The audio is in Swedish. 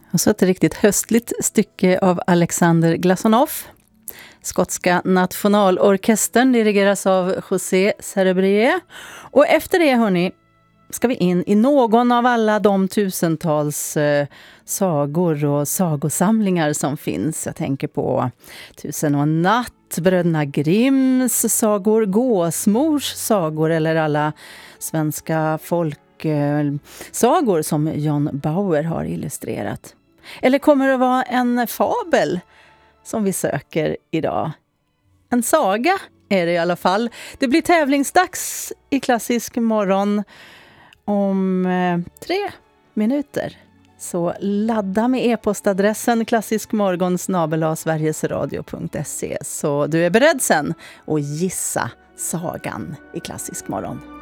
Och så ett riktigt höstligt stycke av Alexander Glasonov. Skotska nationalorkestern dirigeras av José Cerebrier. Och efter det, hörni, ska vi in i någon av alla de tusentals sagor och sagosamlingar som finns. Jag tänker på Tusen och en natt, Bröderna Grimms sagor, Gåsmors sagor eller alla svenska folksagor som John Bauer har illustrerat. Eller kommer det vara en fabel som vi söker idag? En saga är det i alla fall. Det blir tävlingsdags i Klassisk morgon om 3 minuter. Så ladda med e-postadressen klassiskmorgon@sverigesradio.se så du är beredd sen att gissa sagan i Klassisk morgon.